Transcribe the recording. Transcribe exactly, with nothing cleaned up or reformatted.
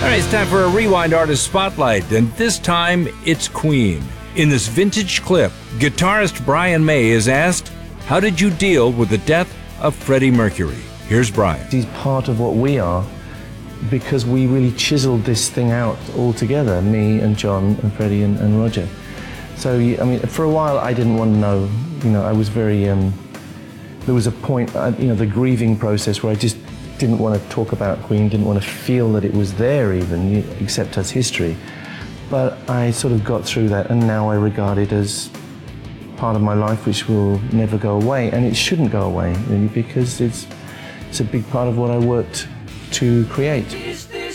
right, it's time for a Rewind Artist Spotlight, and this time it's Queen. In this vintage clip, guitarist Brian May is asked, how did you deal with the death of Freddie Mercury? Here's Brian. He's part of what we are because we really chiseled this thing out all together, me and John and Freddie and, and Roger. So, I mean, for a while I didn't want to know, you know, I was very, um, there was a point, you know, the grieving process where I just didn't want to talk about Queen, didn't want to feel that it was there even, except as history. But I sort of got through that, and now I regard it as part of my life which will never go away, and it shouldn't go away, really, because it's, it's a big part of what I worked to create.